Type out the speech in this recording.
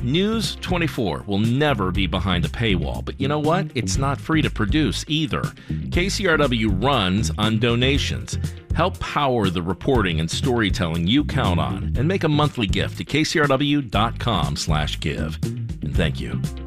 News 24 will never be behind a paywall, but you know what? It's not free to produce either. KCRW runs on donations. Help power the reporting and storytelling you count on, and make a monthly gift to kcrw.com/give. And thank you.